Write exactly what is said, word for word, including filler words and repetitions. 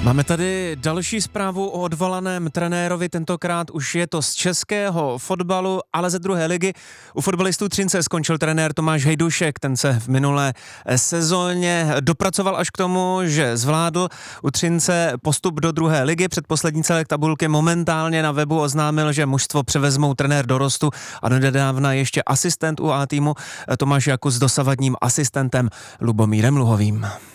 Máme tady další zprávu o odvolaném trenérovi, tentokrát už je to z českého fotbalu, ale ze druhé ligy. U fotbalistů Třince skončil trenér Tomáš Hejdušek, ten se v minulé sezóně dopracoval až k tomu, že zvládl u Třince postup do druhé ligy. Předposlední celek tabulky momentálně na webu oznámil, že mužstvo převezmou trenér dorostu a nedávna ještě asistent u A týmu Tomáš Jakus s dosavadním asistentem Lubomírem Luhovým.